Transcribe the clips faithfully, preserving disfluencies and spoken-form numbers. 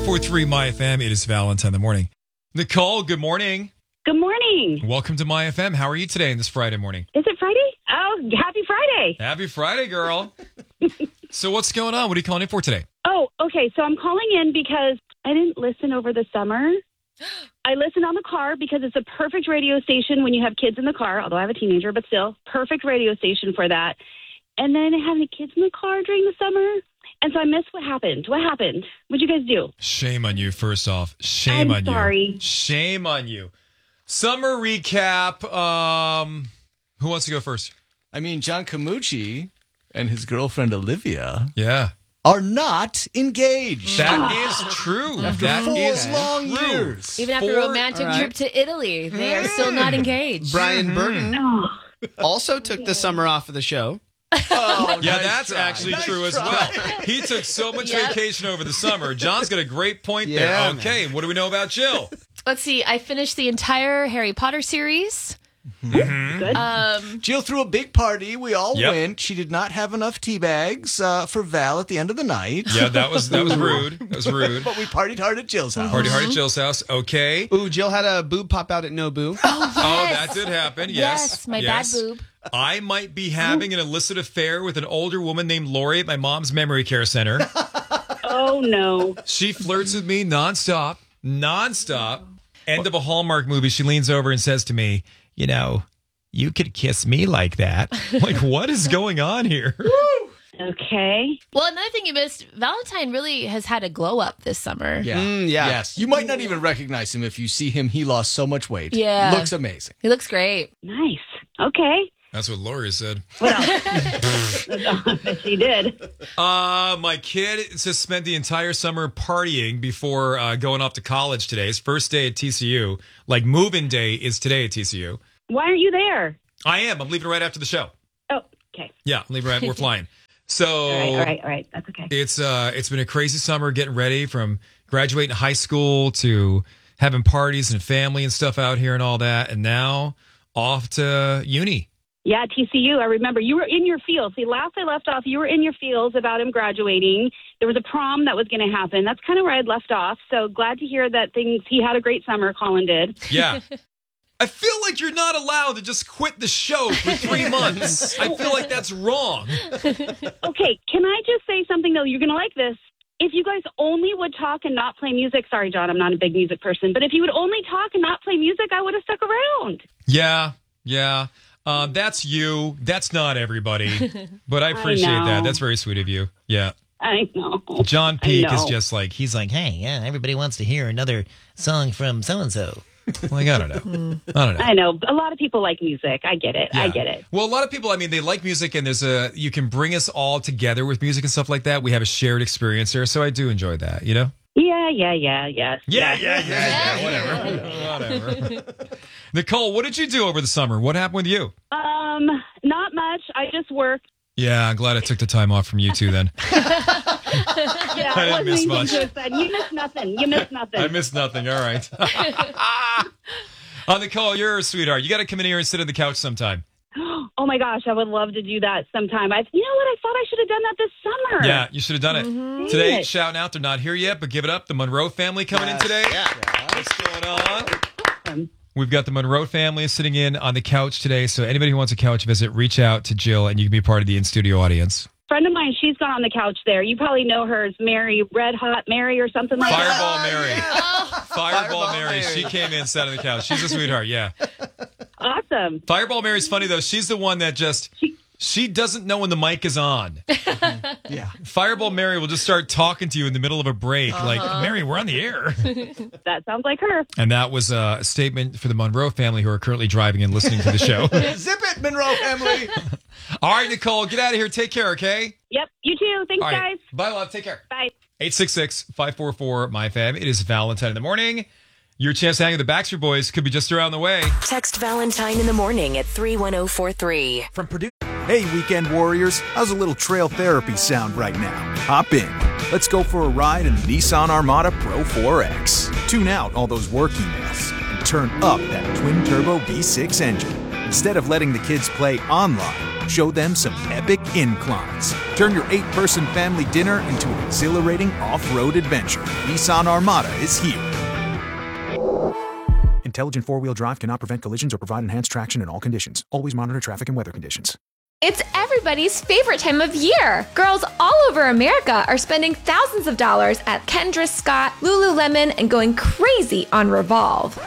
four three My F M. It is Valentine in the morning. Nicole, good morning. Good morning. Welcome to My F M. How are you today on this Friday morning? Is it Friday? Oh, happy Friday. Happy Friday, girl. So what's going on? What are you calling in for today? Oh, okay. So I'm calling in because I didn't listen over the summer. I listened on the car because it's a perfect radio station when you have kids in the car, although I have a teenager, but still, perfect radio station for that. And then I didn't have any kids in the car during the summer. And so I missed what happened. What happened? What'd you guys do? Shame on you, first off. Shame I'm on sorry. you. Shame on you. Summer recap. Um, who wants to go first? I mean, John Camucci and his girlfriend Olivia Yeah. are not engaged. That is true. After that four is long true. years. Even after Four- a romantic all right. trip to Italy, they are still not engaged. Brian Burton Oh, also took the summer off of the show. Oh, Yeah, nice that's try. actually Nice true as try. well. He took so much Yep. vacation over the summer. John's got a great point Yeah, there. man. Okay, what do we know about Jill? Let's see. I finished the entire Harry Potter series. good. Um, Jill threw a big party. We all Yep. went. She did not have enough tea bags uh, for Val at the end of the night. Yeah, that was that was rude. That was rude. But we partied hard at Jill's house. Party hard at Jill's house. Okay. Ooh, Jill had a boob pop out at Nobu. Oh, that did happen. Yes. yes, my yes. bad boob. I might be having an illicit affair with an older woman named Lori at my mom's memory care center. Oh, no. She flirts with me nonstop, nonstop. End of a Hallmark movie, she leans over and says to me, you know, you could kiss me like that. I'm like, what is going on here? Okay. Well, another thing you missed, Valentine really has had a glow up this summer. Yeah. Mm, yeah. Yes. You might not even recognize him if you see him. He lost so much weight. Yeah. Looks amazing. He looks great. Nice. Okay. That's what Lori said. What else? I bet she did. Uh, my kid just spent the entire summer partying before uh, going off to college today. His first day at T C U. Like, move-in day is today at T C U. Why aren't you there? I am. I'm leaving right after the show. Oh, okay. Yeah, I'm leaving right. We're flying. So All right, all right, all right. That's okay. it's uh, it's been a crazy summer getting ready from graduating high school to having parties and family and stuff out here and all that. And now off to uni. Yeah, T C U. I remember you were in your fields. See, last I left off, you were in your fields about him graduating. There was a prom that was going to happen. That's kind of where I'd left off. So glad to hear that things. He had a great summer. Colin did. Yeah. I feel like you're not allowed to just quit the show for three months. I feel like that's wrong. Okay, can I just say something though? You're going to like this. If you guys only would talk and not play music, sorry, John, I'm not a big music person, but if you would only talk and not play music, I would have stuck around. Yeah, yeah. Um, that's you. That's not everybody. But I appreciate know. that. That's very sweet of you. Yeah. I know. John Peake I is know. just like, He's like, hey, yeah, everybody wants to hear another song from so-and-so. like, I don't know. I don't know. I know. A lot of people like music. I get it. I Yeah. get it. Well, a lot of people, I mean, they like music, and there's a, you can bring us all together with music and stuff like that. We have a shared experience there, so I do enjoy that, you know? Yeah, yeah, yeah, yes. Yeah, yeah, yeah, yeah, whatever. Whatever. Nicole, what did you do over the summer? What happened with you? Um, not much. I just worked. Yeah, I'm glad I took the time off from you too then. Yeah, I didn't wasn't miss anything much. to exciting. You missed nothing. You missed nothing. I missed nothing. All right. Uh, Nicole, you're a sweetheart. You got to come in here and sit on the couch sometime. Oh my gosh, I would love to do that sometime. I, you know what? I thought I should have done that this summer. Yeah, you should have done it. Dang Today, it. shouting out, they're not here yet, but give it up. The Monroe family coming in today. Yeah. What's going on? Awesome. We've got the Monroe family sitting in on the couch today. So anybody who wants a couch visit, reach out to Jill and you can be part of the in-studio audience. Friend of mine, she's gone on the couch there. You probably know her as Mary, Red Hot Mary or something like that. Fireball Mary. Fireball Fireball Mary. Mary. She came in, sat on the couch. She's a sweetheart, yeah. Awesome. Fireball Mary's funny, though. She's the one that just, she doesn't know when the mic is on. Yeah. Fireball Mary will just start talking to you in the middle of a break. Like, Mary, we're on the air. That sounds like her. And that was a statement for the Monroe family who are currently driving and listening to the show. Zip it, Monroe family. All right, Nicole, get out of here. Take care, okay? Yep. You too. Thanks, All right. guys. Bye, love. Take care. Bye. eight six six, five four four, M Y F M. It is Valentine in the morning. Your chance to hang with the Backstreet Boys could be just around the way. Text Valentine in the morning at three one zero four three. From Purdue. Hey, weekend warriors, how's a little trail therapy sound right now? Hop in. Let's go for a ride in the Nissan Armada Pro four X. Tune out all those work emails and turn up that twin-turbo V six engine. Instead of letting the kids play online, Show them some epic inclines. Turn your eight-person family dinner into an exhilarating off-road adventure. Nissan Armada is here. Intelligent four-wheel drive cannot prevent collisions or provide enhanced traction in all conditions. Always monitor traffic and weather conditions. It's everybody's favorite time of year. Girls all over America are spending thousands of dollars at Kendra Scott, Lululemon, and going crazy on Revolve.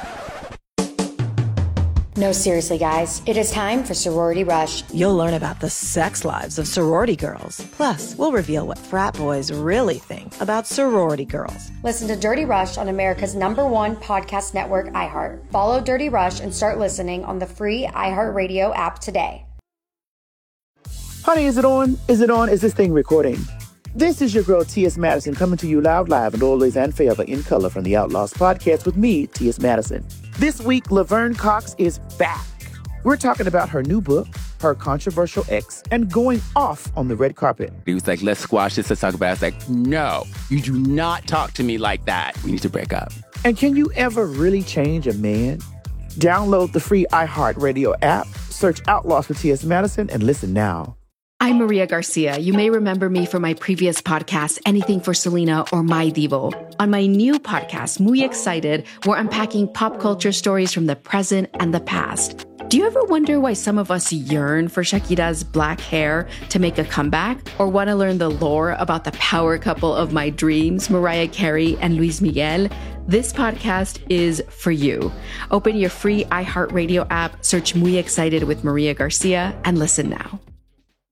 No, seriously, guys. It is time for Sorority Rush. You'll learn about the sex lives of sorority girls. Plus, we'll reveal what frat boys really think about sorority girls. Listen to Dirty Rush on America's number one podcast network, iHeart. Follow Dirty Rush and start listening on the free iHeartRadio app today. Honey, is it on? Is it on? Is this thing recording? This is your girl, T S. Madison, coming to you loud, live, and always and forever in color from the Outlaws podcast with me, T S. Madison. This week, Laverne Cox is back. We're talking about her new book, her controversial ex, and going off on the red carpet. He was like, let's squash this, let's talk about it. I was like, no, you do not talk to me like that. We need to break up. And can you ever really change a man? Download the free iHeartRadio app, search Outlaws with T S. Madison, and listen now. I'm Maria Garcia. You may remember me from my previous podcast, Anything for Selena or My Divo. On my new podcast, Muy Excited, we're unpacking pop culture stories from the present and the past. Do you ever wonder why some of us yearn for Shakira's black hair to make a comeback? Or want to learn the lore about the power couple of my dreams, Mariah Carey and Luis Miguel? This podcast is for you. Open your free iHeartRadio app, search Muy Excited with Maria Garcia, and listen now.